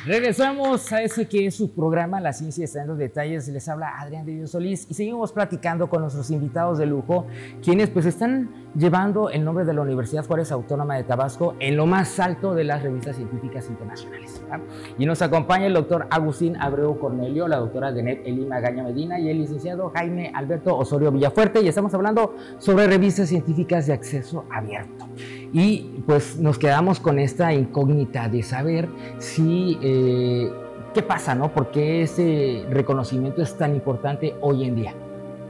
Regresamos a eso que es su programa, La Ciencia está en los detalles. Les habla Adrián de Dios Solís y seguimos platicando con nuestros invitados de lujo, quienes pues están llevando el nombre de la Universidad Juárez Autónoma de Tabasco en lo más alto de las revistas científicas internacionales, ¿verdad? Y nos acompaña el doctor Agustín Abreu Cornelio, la doctora Denet Eli Magaña Medina y el licenciado Jaime Alberto Osorio Villafuerte, y estamos hablando sobre revistas científicas de acceso abierto. Y pues nos quedamos con esta incógnita de saber si qué pasa, ¿no? ¿Por qué ese reconocimiento es tan importante hoy en día?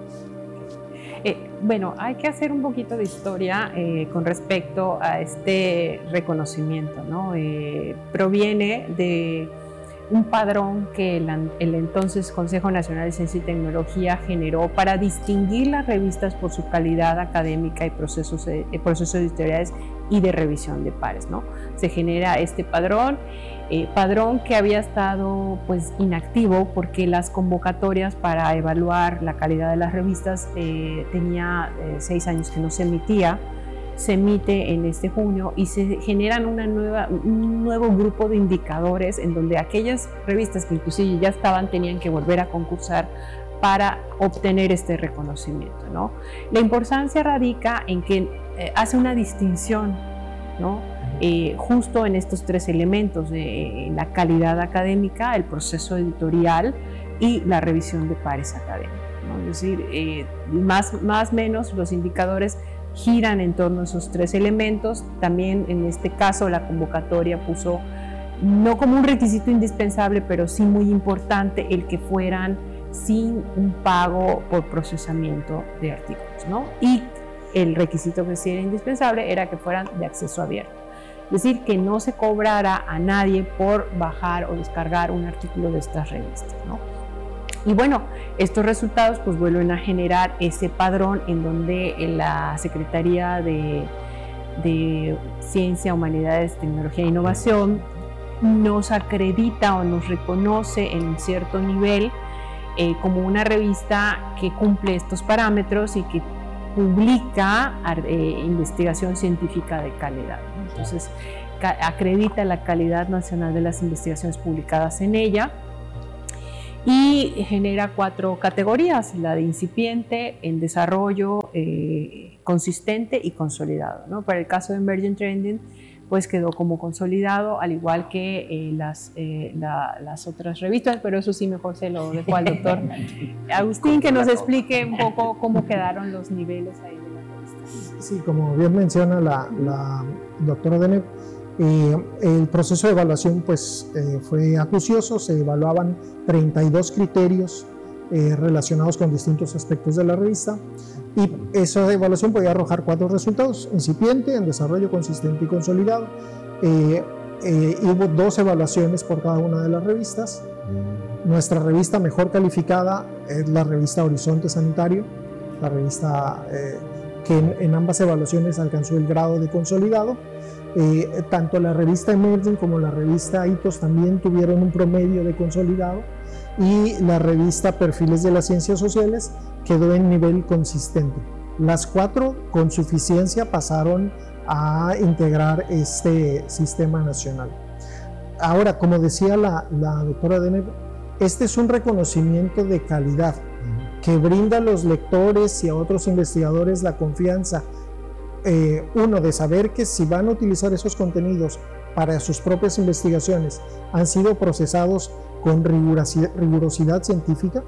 Bueno, hay que hacer un poquito de historia con respecto a este reconocimiento, ¿no? Proviene de un padrón que el entonces Consejo Nacional de Ciencia y Tecnología generó para distinguir las revistas por su calidad académica y procesos editoriales y de revisión de pares, ¿no? Se genera este padrón que había estado pues inactivo porque las convocatorias para evaluar la calidad de las revistas tenía 6 años que no se emitía. Se emite en este junio y se generan un nuevo grupo de indicadores en donde aquellas revistas que inclusive ya estaban tenían que volver a concursar para obtener este reconocimiento, ¿no? La importancia radica en que hace una distinción, ¿no? Justo en estos 3 elementos de la calidad académica, el proceso editorial y la revisión de pares académicos, ¿no? Es decir, más o menos los indicadores giran en torno a esos 3 elementos. También en este caso la convocatoria puso, no como un requisito indispensable, pero sí muy importante, el que fueran sin un pago por procesamiento de artículos, ¿no? Y el requisito que sí era indispensable era que fueran de acceso abierto. Es decir, que no se cobrara a nadie por bajar o descargar un artículo de estas revistas, ¿no? Y bueno, estos resultados pues vuelven a generar ese padrón en donde la Secretaría de Ciencia, Humanidades, Tecnología e Innovación nos acredita o nos reconoce en un cierto nivel como una revista que cumple estos parámetros y que publica investigación científica de calidad, ¿no? Entonces, acredita la calidad nacional de las investigaciones publicadas en ella y genera 4 categorías: la de incipiente, en desarrollo, consistente y consolidado, ¿no? Para el caso de Emerging Trending, pues quedó como consolidado, al igual que las otras revistas, pero eso sí mejor se lo dejo al doctor Agustín, que nos explique un poco cómo quedaron los niveles ahí de las revistas. Sí, como bien menciona la doctora Denet, el proceso de evaluación pues, fue acucioso. Se evaluaban 32 criterios relacionados con distintos aspectos de la revista, y esa evaluación podía arrojar 4 resultados: incipiente, en desarrollo, consistente y consolidado. Hubo 2 evaluaciones por cada una de las revistas. Nuestra revista mejor calificada es la revista Horizonte Sanitario, la revista que en ambas evaluaciones alcanzó el grado de consolidado. Tanto la revista Emerging como la revista Hitos también tuvieron un promedio de consolidado, y la revista Perfiles de las Ciencias Sociales quedó en nivel consistente. Las 4 con suficiencia pasaron a integrar este sistema nacional. Ahora, como decía la doctora Denet, este es un reconocimiento de calidad que brinda a los lectores y a otros investigadores la confianza, uno, de saber que si van a utilizar esos contenidos para sus propias investigaciones, han sido procesados con rigurosidad científica,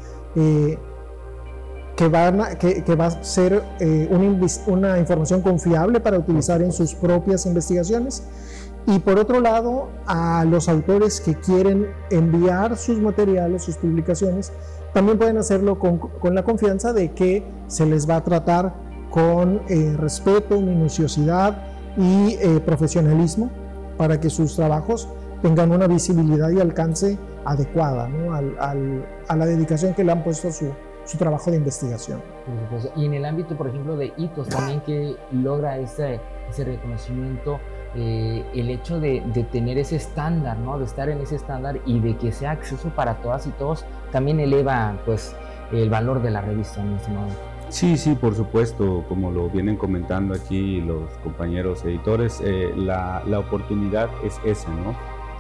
que va a ser una información confiable para utilizar en sus propias investigaciones. Y por otro lado, a los autores que quieren enviar sus materiales, sus publicaciones, también pueden hacerlo con la confianza de que se les va a tratar con respeto, minuciosidad y profesionalismo, para que sus trabajos tengan una visibilidad y alcance adecuada, ¿no? a la dedicación que le han puesto a su trabajo de investigación. Y en el ámbito, por ejemplo, de hitos también, que logra ese reconocimiento, el hecho de tener ese estándar, ¿no? De estar en ese estándar y de que sea acceso para todas y todos, también eleva pues el valor de la revista, ¿no, estimado? Sí, por supuesto, como lo vienen comentando aquí los compañeros editores, la oportunidad es esa, ¿no?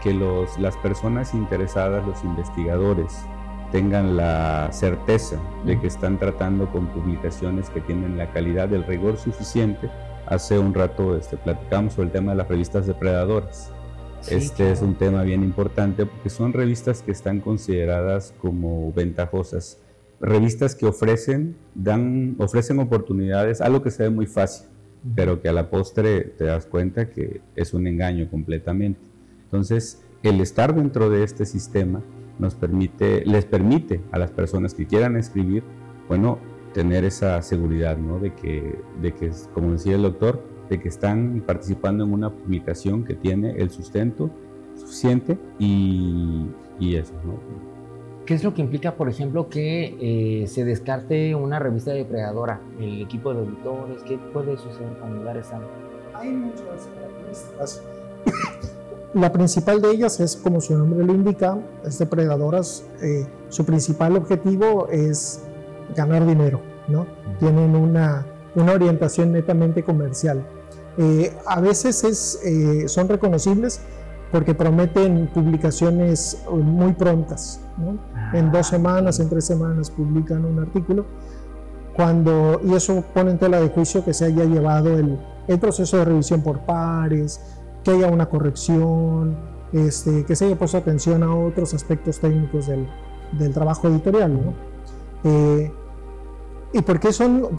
que las personas interesadas, los investigadores, tengan la certeza de que están tratando con publicaciones que tienen la calidad, el rigor suficiente. Hace un rato platicamos sobre el tema de las revistas depredadoras. Sí, claro. Es un tema bien importante porque son revistas que están consideradas como ventajosas, revistas que ofrecen oportunidades, algo que se ve muy fácil, pero que a la postre te das cuenta que es un engaño completamente. Entonces, el estar dentro de este sistema les permite a las personas que quieran escribir, bueno, tener esa seguridad, ¿no? De que, como decía el doctor, de que están participando en una publicación que tiene el sustento suficiente y eso, ¿no? ¿Qué es lo que implica, por ejemplo, que se descarte una revista depredadora? El equipo de auditores, ¿qué puede suceder cuando la están? Hay muchas características. La principal de ellas es, como su nombre lo indica, es depredadoras. Su principal objetivo es ganar dinero, ¿no? Tienen una orientación netamente comercial. A veces son reconocibles porque prometen publicaciones muy prontas, ¿no? En 2 semanas, en 3 semanas publican un artículo, y eso pone en tela de juicio que se haya llevado el proceso de revisión por pares, que haya una corrección, que se haya puesto atención a otros aspectos técnicos del trabajo editorial, ¿no? ¿Y por qué son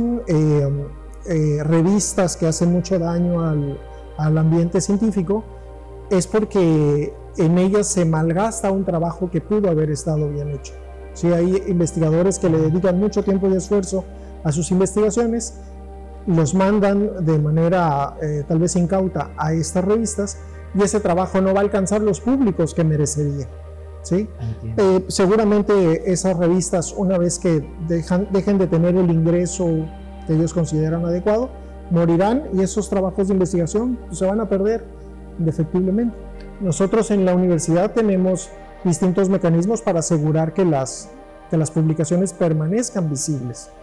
revistas que hacen mucho daño al ambiente científico? Es porque en ellas se malgasta un trabajo que pudo haber estado bien hecho. Sí, hay investigadores que le dedican mucho tiempo y esfuerzo a sus investigaciones, los mandan de manera tal vez incauta a estas revistas y ese trabajo no va a alcanzar los públicos que merecería, ¿sí? Seguramente esas revistas, una vez que dejen de tener el ingreso que ellos consideran adecuado, morirán y esos trabajos de investigación se van a perder indefectiblemente. Nosotros en la universidad tenemos distintos mecanismos para asegurar que las publicaciones permanezcan visibles.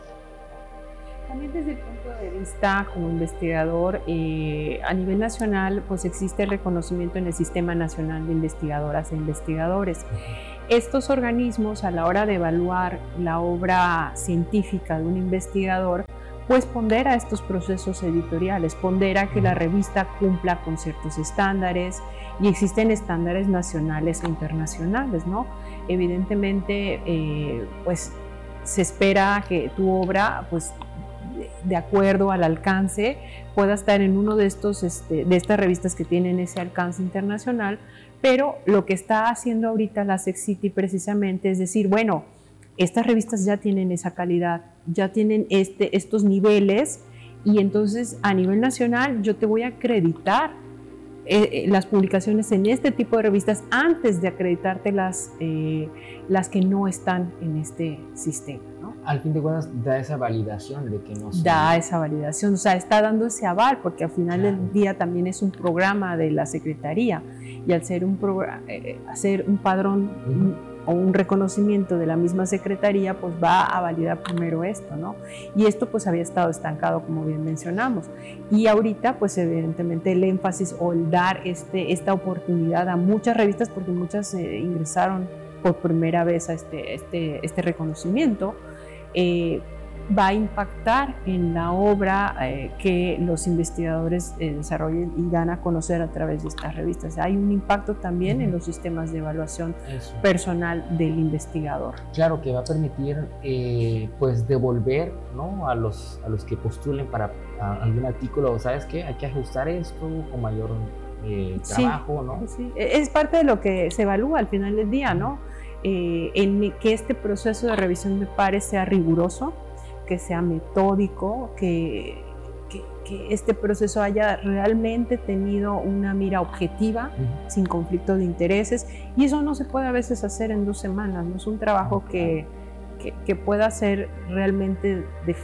También desde el punto de vista como investigador, a nivel nacional, pues existe el reconocimiento en el Sistema Nacional de Investigadoras e Investigadores. Estos organismos, a la hora de evaluar la obra científica de un investigador, pues pondera estos procesos editoriales, pondera que la revista cumpla con ciertos estándares, y existen estándares nacionales e internacionales, ¿no? Evidentemente, pues se espera que tu obra, pues de acuerdo al alcance, pueda estar en uno de estas revistas que tienen ese alcance internacional, pero lo que está haciendo ahorita la SECCITI precisamente es decir, bueno, estas revistas ya tienen esa calidad, ya tienen estos niveles, y entonces a nivel nacional yo te voy a acreditar las publicaciones en este tipo de revistas antes de acreditarte las que no están en este sistema, ¿no? Al fin de cuentas da esa validación de que no son... Da esa validación, o sea, está dando ese aval, porque al final del día también es un programa de la Secretaría, y al ser hacer un padrón o un reconocimiento de la misma Secretaría, pues va a validar primero esto, ¿no? Y esto pues había estado estancado, como bien mencionamos, y ahorita pues evidentemente el énfasis o el dar esta oportunidad a muchas revistas, porque muchas ingresaron por primera vez a este reconocimiento, va a impactar en la obra que los investigadores desarrollen y dan a conocer a través de estas revistas. Hay un impacto también en los sistemas de evaluación personal del investigador. Claro, que va a permitir pues devolver, ¿no? a los que postulen para algún artículo, ¿sabes qué? Hay que ajustar esto con mayor trabajo, ¿no? Sí, es parte de lo que se evalúa al final del día, ¿no? En que este proceso de revisión de pares sea riguroso, que sea metódico, que este proceso haya realmente tenido una mira objetiva, sin conflicto de intereses, y eso no se puede a veces hacer en 2 semanas, no es un trabajo que pueda ser realmente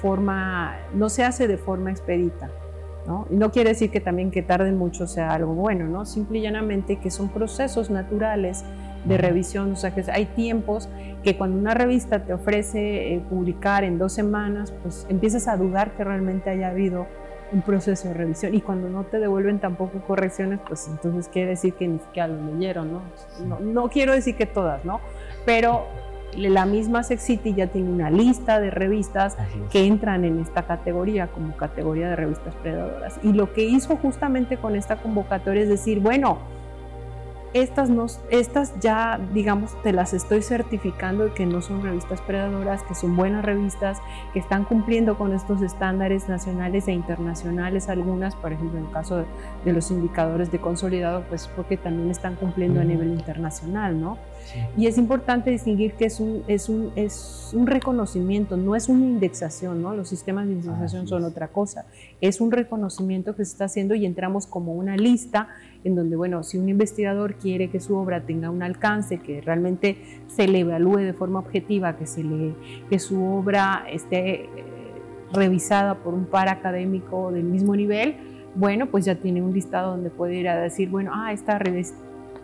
no se hace de forma expedita, ¿no? Y no quiere decir que también que tarde mucho sea algo bueno, ¿no? Simple y llanamente que son procesos naturales de revisión, o sea que hay tiempos que cuando una revista te ofrece publicar en 2 semanas, pues empiezas a dudar que realmente haya habido un proceso de revisión, y cuando no te devuelven tampoco correcciones, pues entonces quiere decir que ni siquiera lo leyeron, ¿no? No quiero decir que todas, ¿no? Pero la misma Sex City ya tiene una lista de revistas que entran en esta categoría como categoría de revistas predadoras, y lo que hizo justamente con esta convocatoria es decir, bueno, estas ya, digamos, te las estoy certificando de que no son revistas predadoras, que son buenas revistas, que están cumpliendo con estos estándares nacionales e internacionales, algunas, por ejemplo, en el caso de los indicadores de consolidado, pues porque también están cumpliendo a nivel internacional, ¿no? Sí. Y es importante distinguir que es un reconocimiento, no es una indexación, ¿no? Los sistemas de indexación son otra cosa, es un reconocimiento que se está haciendo y entramos como una lista en donde, bueno, si un investigador quiere que su obra tenga un alcance, que realmente se le evalúe de forma objetiva, que su obra esté revisada por un par académico del mismo nivel, bueno, pues ya tiene un listado donde puede ir a decir, bueno, esta revista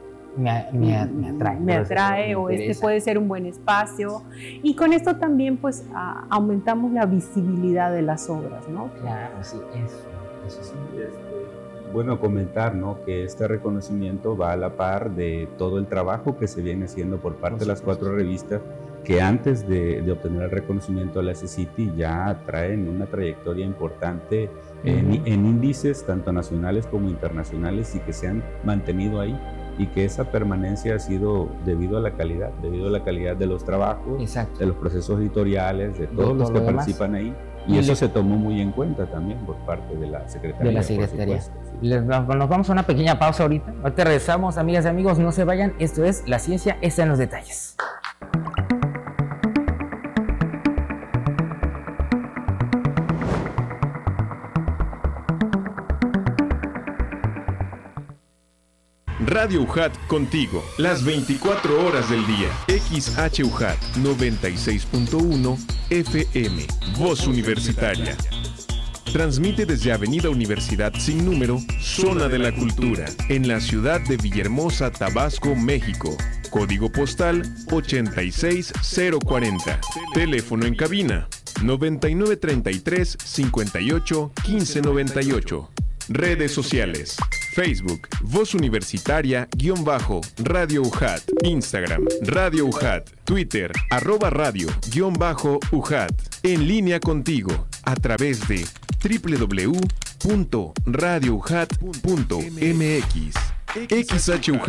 me atrae o este puede ser un buen espacio, y con esto también pues aumentamos la visibilidad de las obras, ¿no? Claro, sí, eso sí. Bueno, comentar, ¿no?, que este reconocimiento va a la par de todo el trabajo que se viene haciendo por parte de las 4 revistas que antes de obtener el reconocimiento de la CCITI ya traen una trayectoria importante en índices tanto nacionales como internacionales, y que se han mantenido ahí, y que esa permanencia ha sido debido a la calidad de los trabajos, exacto, de los procesos editoriales, de todos los que participan ahí. Y eso se tomó muy en cuenta también por parte de la Secretaría. De la Secretaría. Sí. Nos vamos a una pequeña pausa ahorita. Ahorita regresamos, amigas y amigos, no se vayan. Esto es La Ciencia está en los detalles. Radio UJAT contigo, las 24 horas del día. XHUJAT 96.1 FM, Voz Universitaria. Transmite desde Avenida Universidad sin número, Zona de la Cultura, en la ciudad de Villahermosa, Tabasco, México. Código postal 86040. Teléfono en cabina 9933 58 1598. Redes sociales: Facebook, Voz Universitaria _Radio UJAT, Instagram, Radio UJAT, Twitter, @radio_UJAT. En línea contigo, a través de www.radioujat.mx. XHUJAT